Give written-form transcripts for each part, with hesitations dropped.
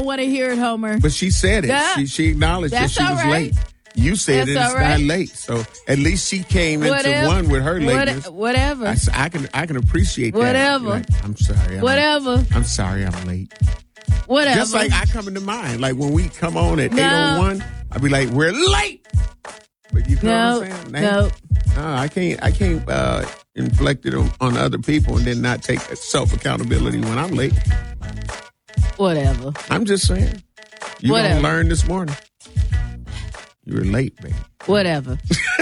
want to hear it, Homer. But she said it. She acknowledged that she was late. You said it's not late, so at least she came into one with her lateness. Whatever. I can appreciate that. Whatever. Like, I'm sorry. I'm sorry. I'm late. Whatever. Just like I come into mind. Like when we come on at 8:01, I'll be like, "We're late." But you know what I'm saying? No, I can't inflict it on other people and then not take self accountability when I'm late. Whatever. I'm just saying. You gonna learn this morning. You were late, baby. Whatever.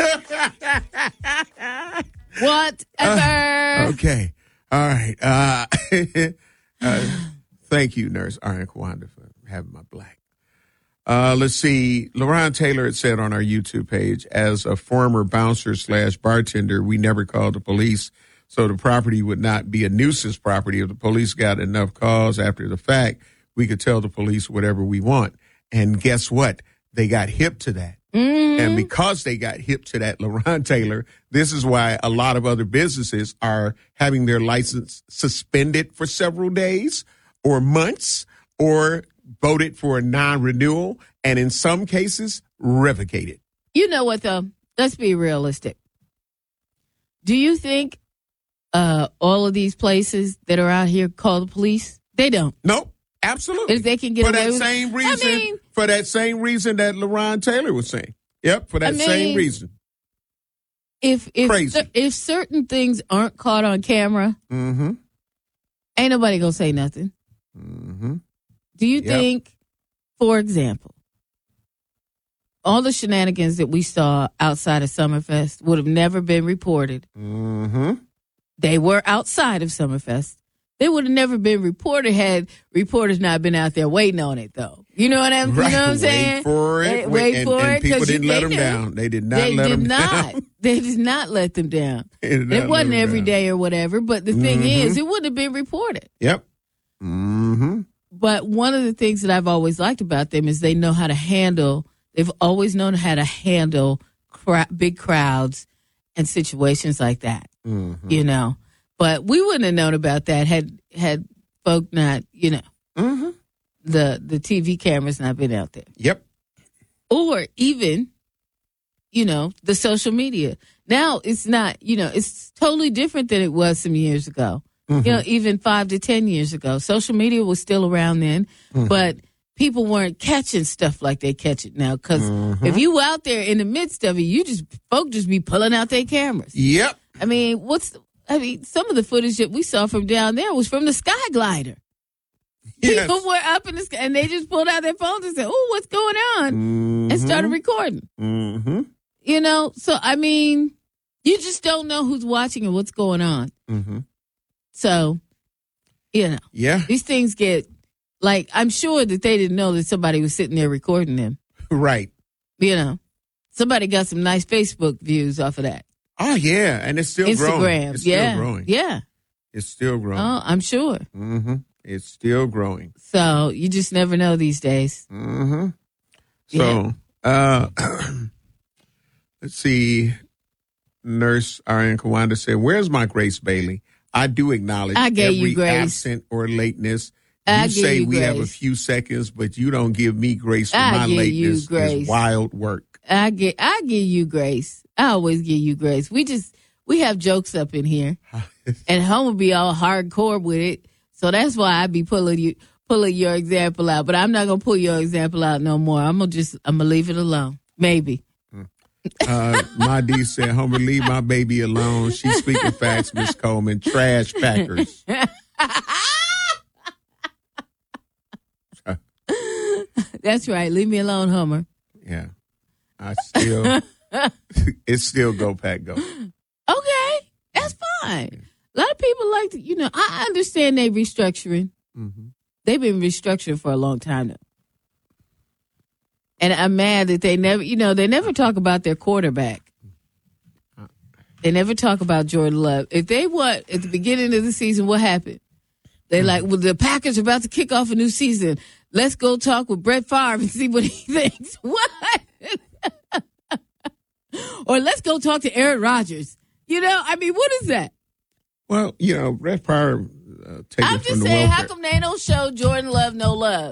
Whatever. Okay. All right. Thank you, Nurse Arian Kawanda, for having my black. Let's see. LaRon Taylor had said on our YouTube page, as a former bouncer / bartender, we never called the police, so the property would not be a nuisance property. If the police got enough calls after the fact, we could tell the police whatever we want. And guess what? They got hip to that. Mm-hmm. And because they got hip to that, LaRon Taylor, this is why a lot of other businesses are having their license suspended for several days or months or voted for a non-renewal, and in some cases, revocated. You know what, though? Let's be realistic. Do you think all of these places that are out here call the police? They don't. Nope. Absolutely. If they can get away with it. For that same reason that LaRon Taylor was saying. Yep, for that same reason. If certain things aren't caught on camera, ain't nobody going to say nothing. Mm-hmm. Do you think, for example, all the shenanigans that we saw outside of Summerfest would have never been reported? Mm-hmm. They were outside of Summerfest. They would have never been reported had reporters not been out there waiting on it, though. You know what I'm saying? Wait for it. And people didn't let them down. They did not let them down. They did not let them down. It wasn't every day or whatever, but the thing is, it wouldn't have been reported. Yep. Mm-hmm. But one of the things that I've always liked about them is they've always known how to handle big crowds and situations like that, you know. But we wouldn't have known about that had folk not, you know, the TV cameras not been out there. Yep. Or even, you know, the social media. Now it's not, you know, it's totally different than it was some years ago. Mm-hmm. You know, even 5 to 10 years ago. Social media was still around then, but people weren't catching stuff like they catch it now. Because if you out there in the midst of it, folk just be pulling out their cameras. Yep. I mean, some of the footage that we saw from down there was from the Sky Glider. Yes. People were up in the sky, and they just pulled out their phones and said, "Oh, what's going on?" and started recording. Mm-hmm. You know, so, I mean, you just don't know who's watching and what's going on. Mm-hmm. So, you know, these things get, like, I'm sure that they didn't know that somebody was sitting there recording them. Right. You know, somebody got some nice Facebook views off of that. Oh, yeah, and it's still Instagram, growing. It's still growing. Yeah. It's still growing. Oh, I'm sure. Mm-hmm. It's still growing. So you just never know these days. Mm-hmm. So, let's see. Nurse Arian Kawanda said, "Where's my Grace Bailey? I do acknowledge every absent or lateness. You say we have a few seconds, but you don't give me grace for my lateness. It's wild work. I give you grace. I always give you grace. We have jokes up in here, and Homer be all hardcore with it. So that's why I be pulling your example out. But I'm not gonna pull your example out no more. I'm gonna leave it alone. Maybe." My D said, "Homer, leave my baby alone. She's speaking facts, Miss Coleman. Trash packers." That's right. Leave me alone, Homer. Yeah. It's still go pack go. Okay. That's fine. A lot of people like to, you know, I understand they restructuring. Mm-hmm. They've been restructuring for a long time now. And I'm mad that they never talk about their quarterback. They never talk about Jordan Love. If they at the beginning of the season, what happened? They're like, well, the Packers are about to kick off a new season. Let's go talk with Brett Favre and see what he thinks. What? Or let's go talk to Aaron Rodgers. You know, I mean, what is that? Well, you know, Brett Favre I'm just saying, how come they don't show Jordan Love no love?